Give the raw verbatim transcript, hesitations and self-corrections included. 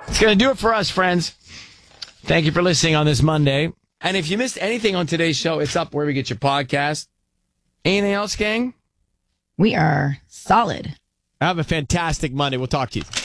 It's going to do it for us, friends. Thank you for listening on this Monday. And if you missed anything on today's show, it's up where we get your podcast. Anything else, gang? We are solid. Have a fantastic Monday. We'll talk to you.